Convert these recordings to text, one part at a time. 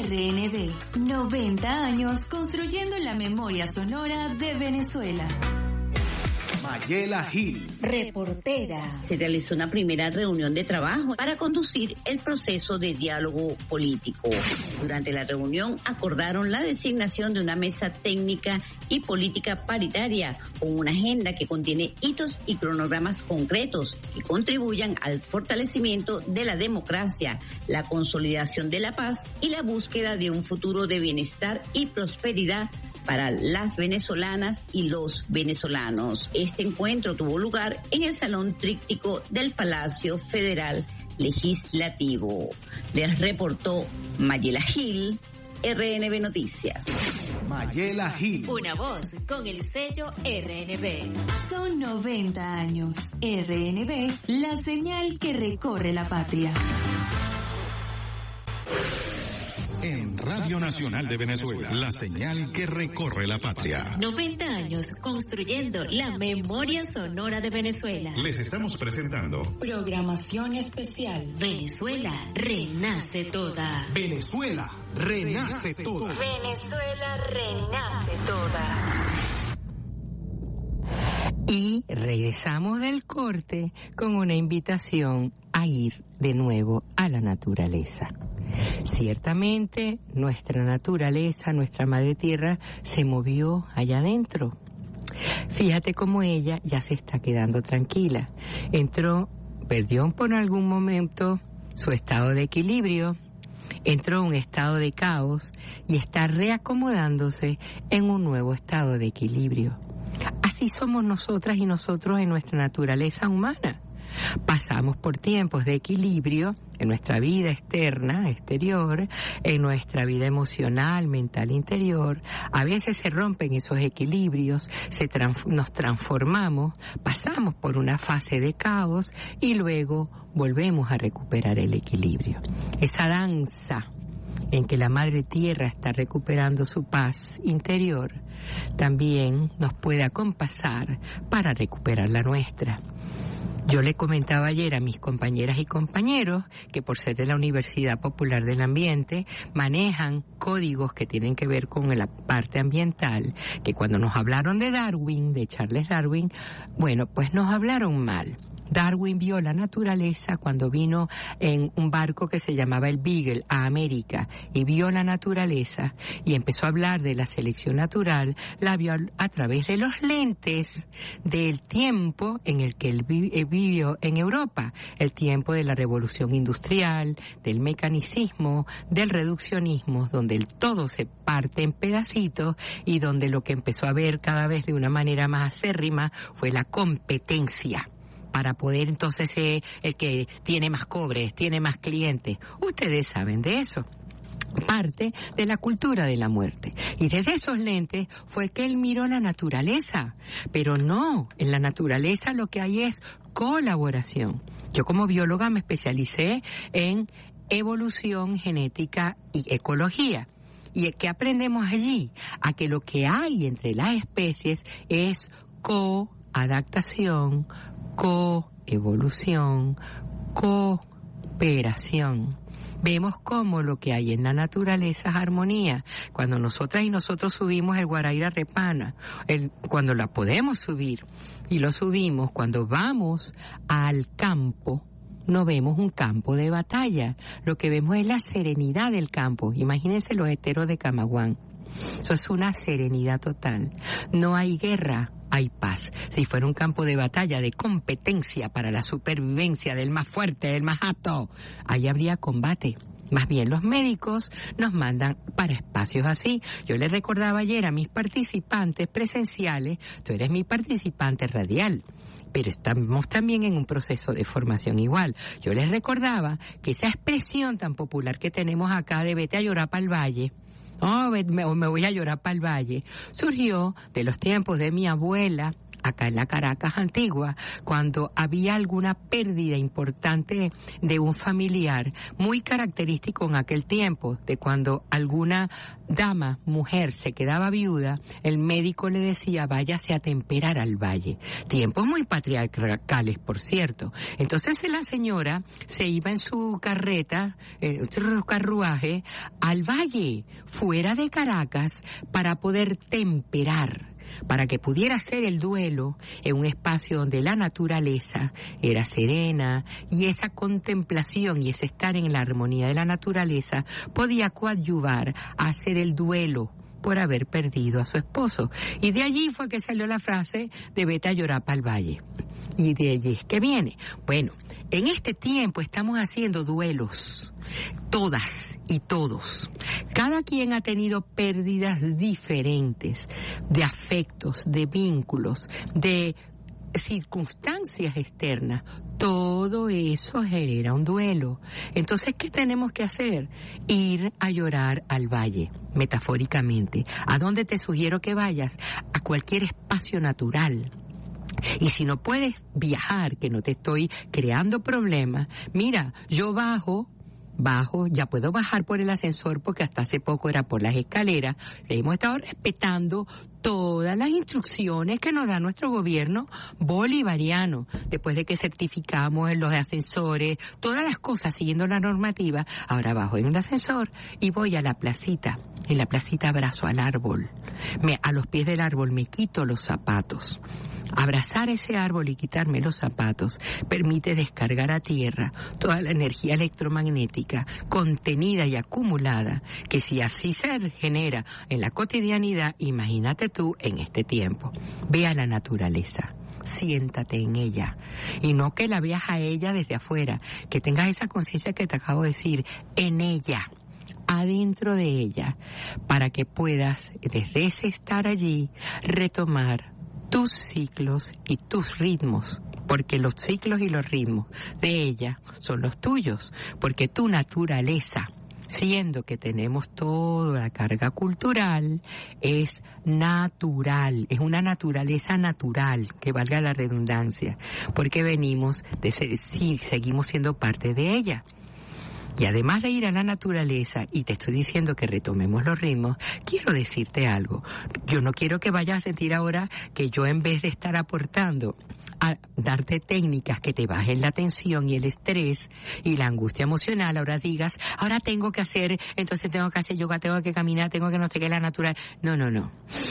RNB, 90 años construyendo la memoria sonora de Venezuela. Mayela Gil, reportera. Se realizó una primera reunión de trabajo para conducir el proceso de diálogo político. Durante la reunión acordaron la designación de una mesa técnica y política paritaria con una agenda que contiene hitos y cronogramas concretos que contribuyan al fortalecimiento de la democracia, la consolidación de la paz y la búsqueda de un futuro de bienestar y prosperidad para las venezolanas y los venezolanos. Este encuentro tuvo lugar en el Salón Tríptico del Palacio Federal Legislativo. Les reportó Mayela Gil, RNB Noticias. Mayela Gil. Una voz con el sello RNB. Son 90 años. RNB, la señal que recorre la patria. En Radio Nacional de Venezuela, la señal que recorre la patria. 90 años construyendo la memoria sonora de Venezuela. Les estamos presentando Programación especial. Venezuela renace toda. Venezuela renace toda. Venezuela renace toda. Y regresamos del corte con una invitación a ir de nuevo a la naturaleza. Ciertamente nuestra naturaleza, nuestra madre tierra, se movió allá adentro. Fíjate cómo ella ya se está quedando tranquila. Perdió por algún momento su estado de equilibrio, entró en un estado de caos y está reacomodándose en un nuevo estado de equilibrio. Así somos nosotras y nosotros en nuestra naturaleza humana. Pasamos por tiempos de equilibrio en nuestra vida externa, exterior, en nuestra vida emocional, mental, interior. A veces se rompen esos equilibrios, nos transformamos, pasamos por una fase de caos y luego volvemos a recuperar el equilibrio. Esa danza en que la Madre Tierra está recuperando su paz interior, también nos puede acompasar para recuperar la nuestra. Yo le comentaba ayer a mis compañeras y compañeros que por ser de la Universidad Popular del Ambiente manejan códigos que tienen que ver con la parte ambiental, que cuando nos hablaron de Darwin, de Charles Darwin, bueno, pues nos hablaron mal. Darwin vio la naturaleza cuando vino en un barco que se llamaba el Beagle a América y vio la naturaleza y empezó a hablar de la selección natural, la vio a través de los lentes del tiempo en el que él vivió en Europa, el tiempo de la revolución industrial, del mecanicismo, del reduccionismo, donde el todo se parte en pedacitos y donde lo que empezó a ver cada vez de una manera más acérrima fue la competencia. Para poder entonces ser el que tiene más cobres, tiene más clientes. Ustedes saben de eso. Parte de la cultura de la muerte. Y desde esos lentes fue que él miró la naturaleza. Pero no, en la naturaleza lo que hay es colaboración. Yo como bióloga me especialicé en evolución, genética y ecología. ¿Y qué aprendemos allí? A que lo que hay entre las especies es coadaptación, coevolución, cooperación. Vemos cómo lo que hay en la naturaleza es armonía. Cuando nosotras y nosotros subimos el Guaraíra Repana, cuando la podemos subir y lo subimos, cuando vamos al campo, no vemos un campo de batalla. Lo que vemos es la serenidad del campo. Imagínense los esteros de Camaguán. Eso es una serenidad total. No hay guerra, hay paz. Si fuera un campo de batalla, de competencia para la supervivencia del más fuerte, del más apto, ahí habría combate. Más bien los médicos nos mandan para espacios así. Yo les recordaba ayer a mis participantes presenciales, tú eres mi participante radial, pero estamos también en un proceso de formación igual. Yo les recordaba que esa expresión tan popular que tenemos acá de vete a llorar para el valle, me voy a llorar para el valle, surgió de los tiempos de mi abuela acá en la Caracas antigua, cuando había alguna pérdida importante de un familiar, muy característico en aquel tiempo, de cuando alguna dama, mujer, se quedaba viuda, el médico le decía, váyase a temperar al valle. Tiempos muy patriarcales, por cierto. Entonces la señora se iba en su carreta, su carruaje, al valle, fuera de Caracas, para poder temperar, para que pudiera hacer el duelo en un espacio donde la naturaleza era serena y esa contemplación y ese estar en la armonía de la naturaleza podía coadyuvar a hacer el duelo por haber perdido a su esposo. Y de allí fue que salió la frase de vete a llorar para el valle. Y de allí es que viene. Bueno, en este tiempo estamos haciendo duelos, todas y todos. Cada quien ha tenido pérdidas diferentes de afectos, de vínculos, de circunstancias externas. Todo eso genera un duelo. Entonces, ¿qué tenemos que hacer? Ir a llorar al valle, metafóricamente. ¿A dónde te sugiero que vayas? A cualquier espacio natural. Y si no puedes viajar, que no te estoy creando problemas, mira, yo bajo, ya puedo bajar por el ascensor porque hasta hace poco era por las escaleras. Hemos estado respetando todas las instrucciones que nos da nuestro gobierno bolivariano, después de que certificamos en los ascensores, todas las cosas siguiendo la normativa. Ahora bajo en el ascensor y voy a la placita. En la placita abrazo al árbol. A los pies del árbol me quito los zapatos. Abrazar ese árbol y quitarme los zapatos permite descargar a tierra toda la energía electromagnética contenida y acumulada, que si así se genera en la cotidianidad, imagínate tú en este tiempo. Ve a la naturaleza, siéntate en ella, y no que la veas a ella desde afuera, que tengas esa conciencia que te acabo de decir, en ella, adentro de ella, para que puedas, desde ese estar allí, retomar tus ciclos y tus ritmos, porque los ciclos y los ritmos de ella son los tuyos, porque tu naturaleza, siendo que tenemos toda la carga cultural, es natural, es una naturaleza natural, que valga la redundancia, porque venimos de seguimos siendo parte de ella. Y además de ir a la naturaleza, y te estoy diciendo que retomemos los ritmos, quiero decirte algo. Yo no quiero que vayas a sentir ahora que yo, en vez de estar aportando a darte técnicas que te bajen la tensión y el estrés y la angustia emocional, ahora digas, ahora tengo que hacer, entonces tengo que hacer yoga, tengo que caminar, tengo que no sé qué, la natural. No.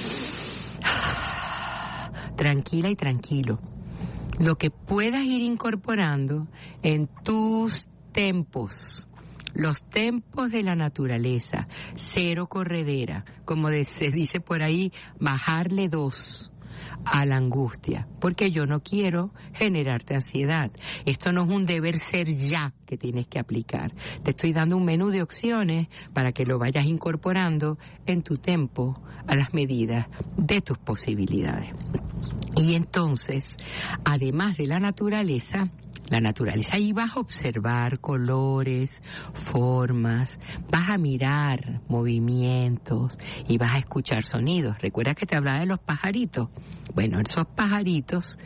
Tranquila y tranquilo. Lo que puedas ir incorporando en tus tempos, los tempos de la naturaleza, cero corredera, como se dice por ahí, bajarle 2 a la angustia, porque yo no quiero generarte ansiedad. Esto no es un deber ser ya que tienes que aplicar. Te estoy dando un menú de opciones para que lo vayas incorporando en tu tempo a las medidas de tus posibilidades. Y entonces, además de la naturaleza, ahí vas a observar colores, formas, vas a mirar movimientos y vas a escuchar sonidos. ¿Recuerdas que te hablaba de los pajaritos? Bueno, esos pajaritos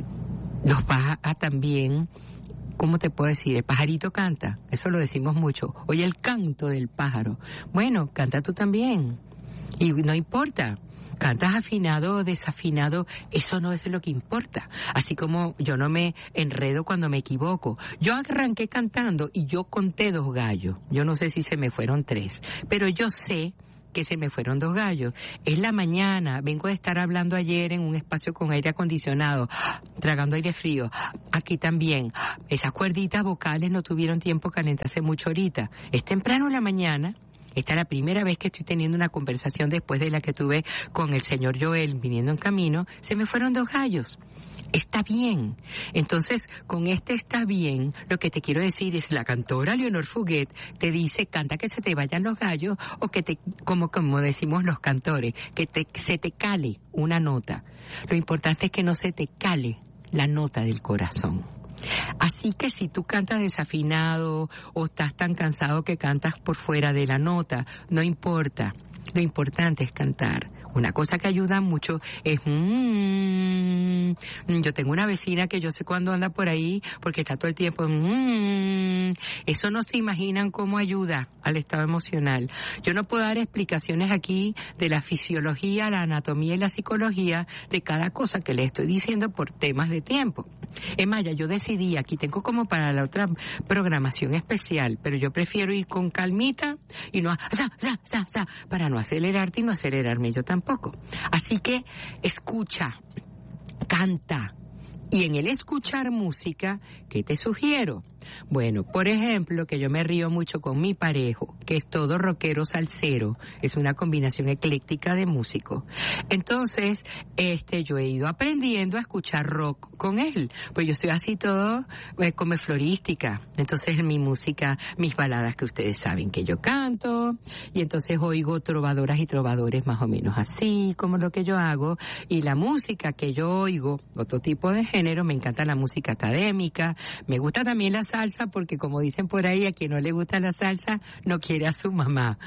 los vas a también, ¿cómo te puedo decir? El pajarito canta, eso lo decimos mucho. Oye, el canto del pájaro. Bueno, canta tú también. Y no importa, cantas afinado o desafinado, eso no es lo que importa. Así como yo no me enredo cuando me equivoco. Yo arranqué cantando y yo conté 2 gallos. Yo no sé si se me fueron 3, pero yo sé que se me fueron 2 gallos. Es la mañana, vengo de estar hablando ayer en un espacio con aire acondicionado, tragando aire frío. Aquí también, esas cuerditas vocales no tuvieron tiempo que calentarse mucho ahorita. Es temprano en la mañana. Esta es la primera vez que estoy teniendo una conversación después de la que tuve con el señor Joel viniendo en camino. Se me fueron 2 gallos. Está bien. Entonces, con este está bien, lo que te quiero decir es, la cantora Leonor Fuguet te dice, canta que se te vayan los gallos, o que te, como decimos los cantores, que se te cale una nota. Lo importante es que no se te cale la nota del corazón. Así que si tú cantas desafinado o estás tan cansado que cantas por fuera de la nota, no importa. Lo importante es cantar Una cosa que ayuda mucho es yo tengo una vecina que yo sé cuándo anda por ahí porque está todo el tiempo eso no se imaginan cómo ayuda al estado emocional. Yo no puedo dar explicaciones aquí de la fisiología, la anatomía y la psicología de cada cosa que le estoy diciendo por temas de tiempo. Es más, ya yo decidí, aquí tengo como para la otra programación especial, pero yo prefiero ir con calmita y no para no acelerarte y no acelerarme yo tampoco. Así que escucha, canta. Y en el escuchar música, ¿qué te sugiero? Bueno, por ejemplo, que yo me río mucho con mi parejo, que es todo rockero salsero, es una combinación ecléctica de músicos. Entonces, yo he ido aprendiendo a escuchar rock con él, pues yo soy así todo como florística. Entonces, mi música, mis baladas que ustedes saben que yo canto, y entonces oigo trovadoras y trovadores más o menos así, como lo que yo hago, y la música que yo oigo, otro tipo de género, me encanta la música académica, me gusta también la salsa porque como dicen por ahí, a quien no le gusta la salsa no quiere a su mamá.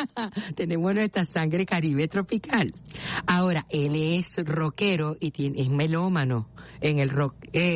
Tenemos nuestra sangre caribe tropical. Ahora, él es rockero y es melómano en el rock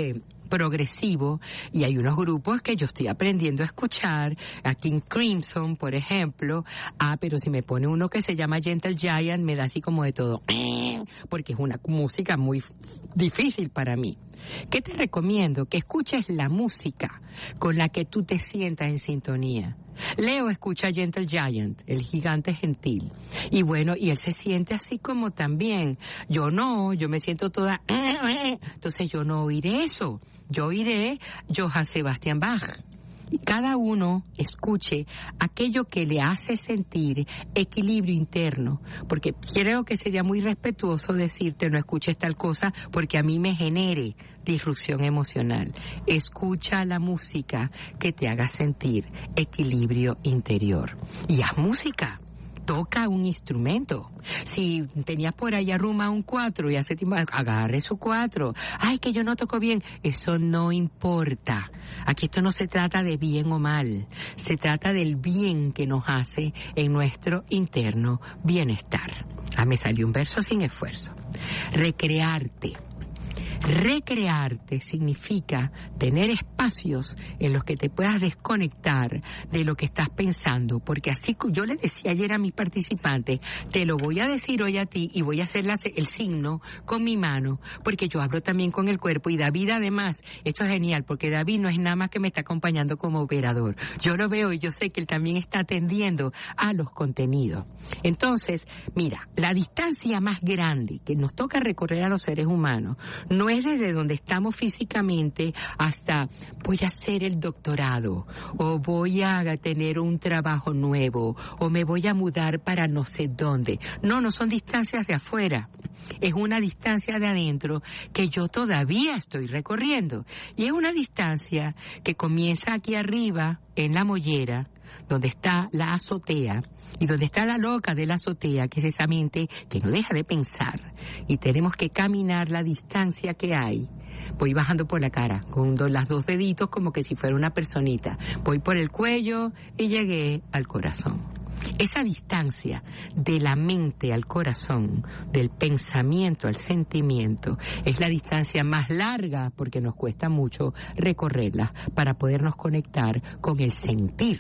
progresivo, y hay unos grupos que yo estoy aprendiendo a escuchar, a King Crimson, por ejemplo, pero si me pone uno que se llama Gentle Giant, me da así como de todo, porque es una música muy difícil para mí. ¿Qué te recomiendo? Que escuches la música con la que tú te sientas en sintonía. Leo escucha Gentle Giant, el gigante gentil. Y bueno, y él se siente así como también. Yo no, yo me siento toda... Entonces yo no oiré eso. Yo oiré Johann Sebastian Bach. Y cada uno escuche aquello que le hace sentir equilibrio interno, porque creo que sería muy respetuoso decirte no escuches tal cosa porque a mí me genere disrupción emocional. Escucha la música que te haga sentir equilibrio interior. Y haz música. Toca un instrumento. Si tenías por ahí arruma un 4 y hace tiempo, agarre su 4. Ay, que yo no toco bien. Eso no importa. Aquí esto no se trata de bien o mal. Se trata del bien que nos hace en nuestro interno bienestar. Me salió un verso sin esfuerzo. Recrearte. Recrearte significa tener espacios en los que te puedas desconectar de lo que estás pensando, porque así yo le decía ayer a mis participantes, te lo voy a decir hoy a ti y voy a hacer el signo con mi mano, porque yo hablo también con el cuerpo, y David además, esto es genial, porque David no es nada más que me está acompañando como operador, yo lo veo y yo sé que él también está atendiendo a los contenidos. Entonces, mira, la distancia más grande que nos toca recorrer a los seres humanos no es desde donde estamos físicamente hasta voy a hacer el doctorado, o voy a tener un trabajo nuevo, o me voy a mudar para no sé dónde. No son distancias de afuera. Es una distancia de adentro que yo todavía estoy recorriendo. Y es una distancia que comienza aquí arriba, en la mollera, donde está la azotea, y donde está la loca de la azotea, que es esa mente que no deja de pensar, y tenemos que caminar la distancia que hay. Voy bajando por la cara, con las dos deditos como que si fuera una personita. Voy por el cuello y llegué al corazón. Esa distancia de la mente al corazón, del pensamiento al sentimiento, es la distancia más larga porque nos cuesta mucho recorrerla para podernos conectar con el sentir.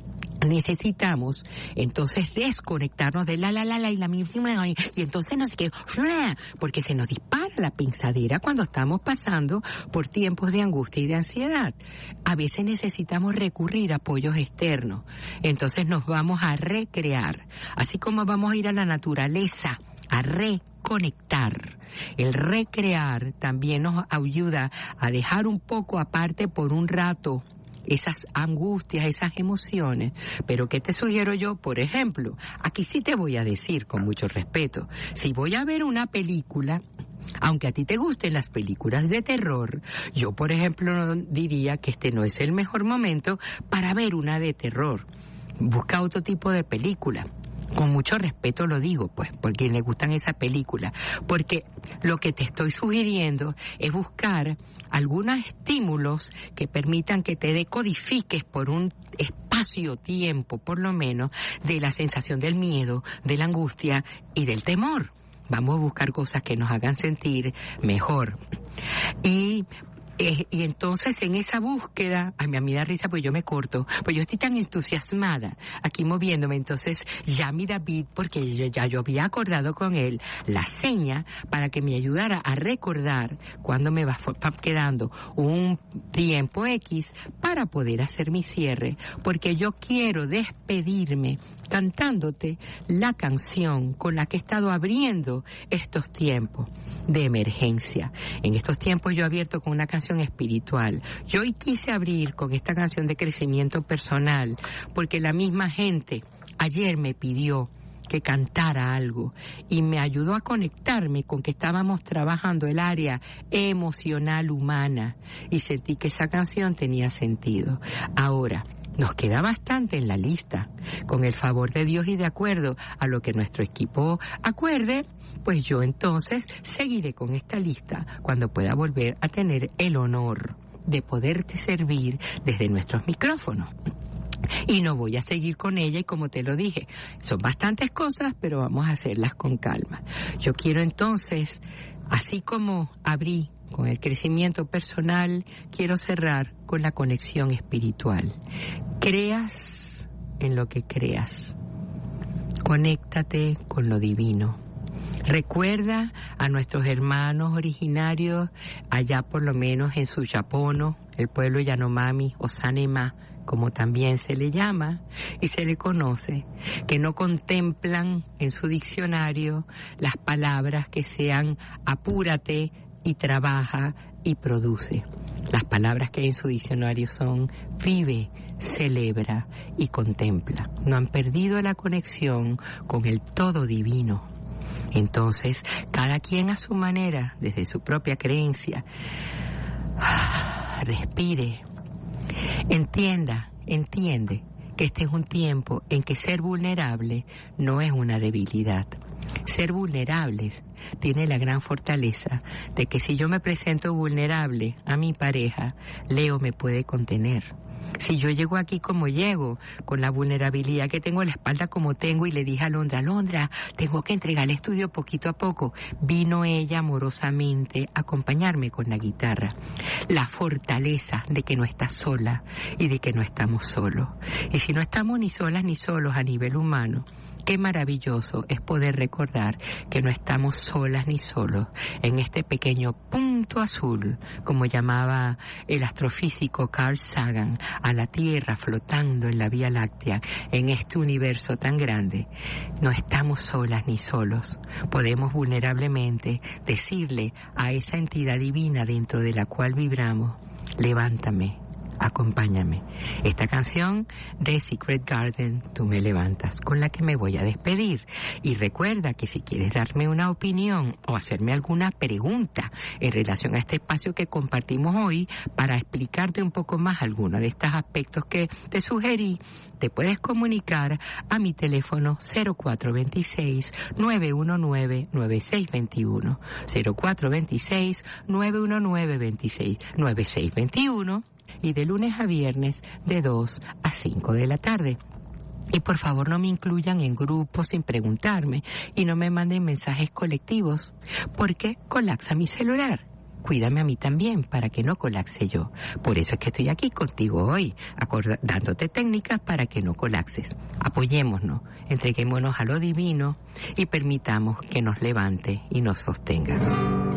Necesitamos entonces desconectarnos de la y la misma, y entonces no sé qué, porque se nos dispara la pensadera cuando estamos pasando por tiempos de angustia y de ansiedad. A veces necesitamos recurrir a apoyos externos, entonces nos vamos a recrear, así como vamos a ir a la naturaleza a reconectar. El recrear también nos ayuda a dejar un poco aparte por un rato esas angustias, esas emociones. Pero ¿qué te sugiero yo? Por ejemplo, aquí sí te voy a decir con mucho respeto, si voy a ver una película, aunque a ti te gusten las películas de terror, yo por ejemplo diría que este no es el mejor momento para ver una de terror. Busca otro tipo de película. Con mucho respeto lo digo, pues, por quien le gustan esas películas, porque lo que te estoy sugiriendo es buscar algunos estímulos que permitan que te decodifiques por un espacio-tiempo, por lo menos, de la sensación del miedo, de la angustia y del temor. vamos a buscar cosas que nos hagan sentir mejor. Y entonces en esa búsqueda, a mí me da risa pues yo me corto, pues yo estoy tan entusiasmada aquí moviéndome, entonces llame David porque yo había acordado con él la seña para que me ayudara a recordar cuándo me va quedando un tiempo X para poder hacer mi cierre, porque yo quiero despedirme cantándote la canción con la que he estado abriendo estos tiempos de emergencia. En estos tiempos yo he abierto con una canción espiritual. Yo hoy quise abrir con esta canción de crecimiento personal, porque la misma gente ayer me pidió que cantara algo y me ayudó a conectarme con que estábamos trabajando el área emocional humana y sentí que esa canción tenía sentido. Ahora, nos queda bastante en la lista. Con el favor de Dios y de acuerdo a lo que nuestro equipo acuerde, pues yo entonces seguiré con esta lista cuando pueda volver a tener el honor de poderte servir desde nuestros micrófonos. Y no voy a seguir con ella y como te lo dije, son bastantes cosas, pero vamos a hacerlas con calma. Yo quiero entonces, así como abrí con el crecimiento personal, quiero cerrar con la conexión espiritual. Creas en lo que creas. Conéctate con lo divino. Recuerda a nuestros hermanos originarios allá por lo menos en Suyapono, el pueblo Yanomami o Sanema, como también se le llama y se le conoce, que no contemplan en su diccionario las palabras que sean apúrate y trabaja y produce. Las palabras que hay en su diccionario son vive, celebra y contempla. No han perdido la conexión con el todo divino. Entonces, cada quien a su manera, desde su propia creencia, respire, entiende que este es un tiempo en que ser vulnerable no es una debilidad. Ser vulnerables tiene la gran fortaleza de que si yo me presento vulnerable a mi pareja, Leo me puede contener. Si yo llego aquí como llego, con la vulnerabilidad que tengo, la espalda como tengo, y le dije a Londra, tengo que entregar el estudio poquito a poco, vino ella amorosamente a acompañarme con la guitarra. La fortaleza de que no estás sola y de que no estamos solos. Y si no estamos ni solas ni solos a nivel humano, qué maravilloso es poder recordar que no estamos solas ni solos en este pequeño punto azul, como llamaba el astrofísico Carl Sagan, a la Tierra flotando en la Vía Láctea, en este universo tan grande. No estamos solas ni solos. Podemos vulnerablemente decirle a esa entidad divina dentro de la cual vibramos, levántame, acompáñame. Esta canción de Secret Garden, Tú me levantas, con la que me voy a despedir. Y recuerda que si quieres darme una opinión o hacerme alguna pregunta en relación a este espacio que compartimos hoy, para explicarte un poco más algunos de estos aspectos que te sugerí, te puedes comunicar a mi teléfono 0426-919-9621, 0426-919-9621, y de lunes a viernes de 2 a 5 de la tarde. Y por favor no me incluyan en grupos sin preguntarme y no me manden mensajes colectivos, porque colapsa mi celular. Cuídame a mí también para que no colapse yo. Por eso es que estoy aquí contigo hoy, dándote técnicas para que no colapses. Apoyémonos, entreguémonos a lo divino y permitamos que nos levante y nos sostenga.